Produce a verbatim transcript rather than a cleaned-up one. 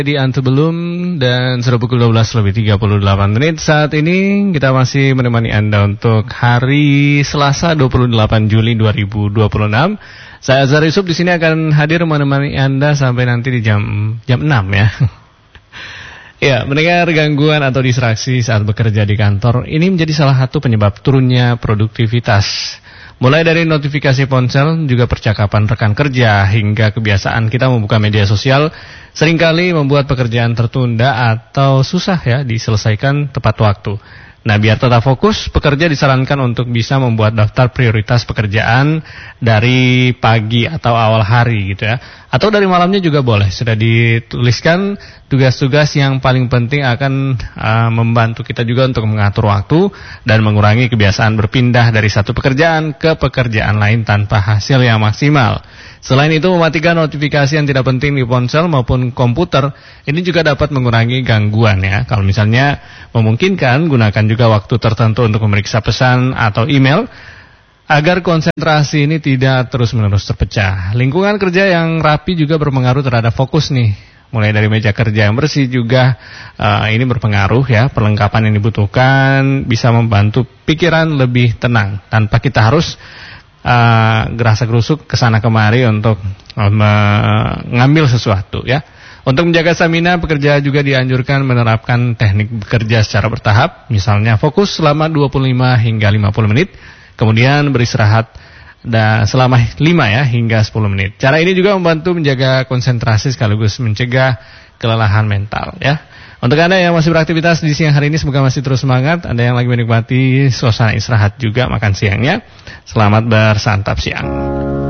Di Antebelum dan sudah pukul dua belas lebih tiga puluh delapan menit. Saat ini kita masih menemani Anda untuk hari Selasa dua puluh delapan Juli dua ribu dua puluh enam. Saya Azhar Yusuf di sini akan hadir menemani Anda sampai nanti di jam jam enam ya. Ya, mendengar gangguan atau distraksi saat bekerja di kantor ini menjadi salah satu penyebab turunnya produktivitas. Mulai dari notifikasi ponsel, juga percakapan rekan kerja, hingga kebiasaan kita membuka media sosial seringkali membuat pekerjaan tertunda atau susah ya diselesaikan tepat waktu. Nah, biar tetap fokus, pekerja disarankan untuk bisa membuat daftar prioritas pekerjaan dari pagi atau awal hari gitu ya. Atau dari malamnya juga boleh. Sudah dituliskan tugas-tugas yang paling penting akan uh, membantu kita juga untuk mengatur waktu dan mengurangi kebiasaan berpindah dari satu pekerjaan ke pekerjaan lain tanpa hasil yang maksimal. Selain itu, mematikan notifikasi yang tidak penting di ponsel maupun komputer, ini juga dapat mengurangi gangguan ya. Kalau misalnya memungkinkan, gunakan juga waktu tertentu untuk memeriksa pesan atau email, agar konsentrasi ini tidak terus-menerus terpecah. Lingkungan kerja yang rapi juga berpengaruh terhadap fokus nih. Mulai dari meja kerja yang bersih juga uh, ini berpengaruh ya. Perlengkapan yang dibutuhkan bisa membantu pikiran lebih tenang tanpa kita harus Uh, gerasa-gerusuk kesana kemari untuk uh, mengambil sesuatu ya. Untuk menjaga stamina, pekerja juga dianjurkan menerapkan teknik bekerja secara bertahap. Misalnya fokus selama dua puluh lima hingga lima puluh menit, kemudian beristirahat da, selama lima ya hingga sepuluh menit. Cara ini juga membantu menjaga konsentrasi sekaligus mencegah kelelahan mental ya. Untuk Anda yang masih beraktivitas di siang hari ini, semoga masih terus semangat. Anda yang lagi menikmati suasana istirahat juga makan siangnya, selamat bersantap siang.